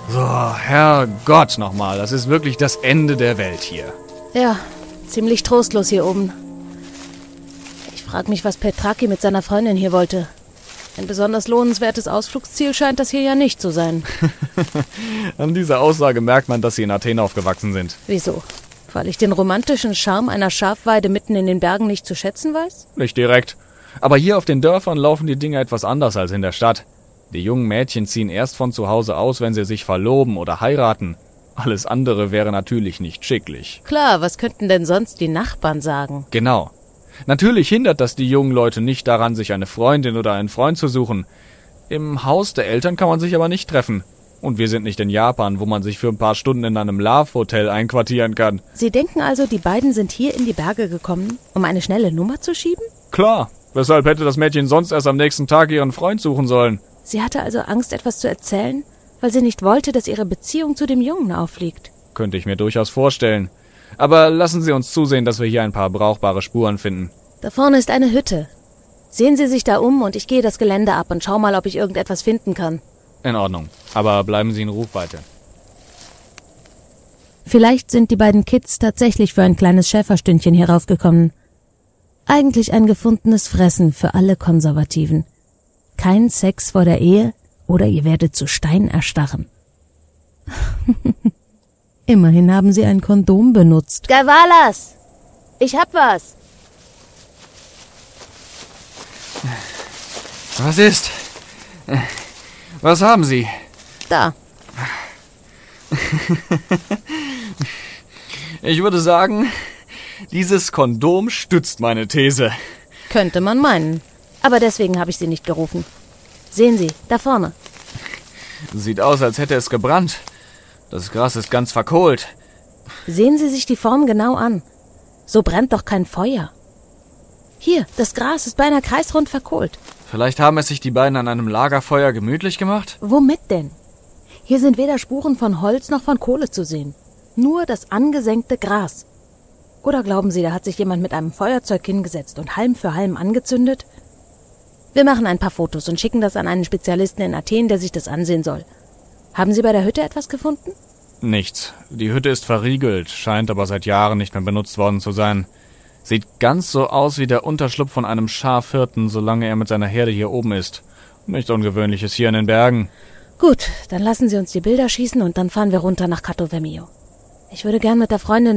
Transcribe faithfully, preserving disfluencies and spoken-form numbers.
So, Herrgott nochmal, das ist wirklich das Ende der Welt hier. Ja, ziemlich trostlos hier oben. Ich frage mich, was Petraki mit seiner Freundin hier wollte. Ein besonders lohnenswertes Ausflugsziel scheint das hier ja nicht zu sein. An dieser Aussage merkt man, dass Sie in Athen aufgewachsen sind. Wieso? Weil ich den romantischen Charme einer Schafweide mitten in den Bergen nicht zu schätzen weiß? Nicht direkt. Aber hier auf den Dörfern laufen die Dinge etwas anders als in der Stadt. Die jungen Mädchen ziehen erst von zu Hause aus, wenn sie sich verloben oder heiraten. Alles andere wäre natürlich nicht schicklich. Klar, was könnten denn sonst die Nachbarn sagen? Genau. Natürlich hindert das die jungen Leute nicht daran, sich eine Freundin oder einen Freund zu suchen. Im Haus der Eltern kann man sich aber nicht treffen. Und wir sind nicht in Japan, wo man sich für ein paar Stunden in einem Love-Hotel einquartieren kann. Sie denken also, die beiden sind hier in die Berge gekommen, um eine schnelle Nummer zu schieben? Klar. Weshalb hätte das Mädchen sonst erst am nächsten Tag ihren Freund suchen sollen? Sie hatte also Angst, etwas zu erzählen, weil sie nicht wollte, dass ihre Beziehung zu dem Jungen auffliegt. Könnte ich mir durchaus vorstellen. Aber lassen Sie uns zusehen, dass wir hier ein paar brauchbare Spuren finden. Da vorne ist eine Hütte. Sehen Sie sich da um und ich gehe das Gelände ab und schau mal, ob ich irgendetwas finden kann. In Ordnung. Aber bleiben Sie in Rufweite. Vielleicht sind die beiden Kids tatsächlich für ein kleines Schäferstündchen hier raufgekommen. Eigentlich ein gefundenes Fressen für alle Konservativen. Kein Sex vor der Ehe oder ihr werdet zu Stein erstarren. Immerhin haben sie ein Kondom benutzt. Gavalas! Ich hab was! Was ist? Was haben Sie? Da. Ich würde sagen, dieses Kondom stützt meine These. Könnte man meinen. Aber deswegen habe ich sie nicht gerufen. Sehen Sie, da vorne. Sieht aus, als hätte es gebrannt. Das Gras ist ganz verkohlt. Sehen Sie sich die Form genau an. So brennt doch kein Feuer. Hier, das Gras ist beinahe kreisrund verkohlt. Vielleicht haben es sich die beiden an einem Lagerfeuer gemütlich gemacht? Womit denn? Hier sind weder Spuren von Holz noch von Kohle zu sehen. Nur das angesenkte Gras. Oder glauben Sie, da hat sich jemand mit einem Feuerzeug hingesetzt und Halm für Halm angezündet? Wir machen ein paar Fotos und schicken das an einen Spezialisten in Athen, der sich das ansehen soll. Haben Sie bei der Hütte etwas gefunden? Nichts. Die Hütte ist verriegelt, scheint aber seit Jahren nicht mehr benutzt worden zu sein. Sieht ganz so aus wie der Unterschlupf von einem Schafhirten, solange er mit seiner Herde hier oben ist. Nichts Ungewöhnliches hier in den Bergen. Gut, dann lassen Sie uns die Bilder schießen und dann fahren wir runter nach Kato Vermio. Ich würde gern mit der Freundin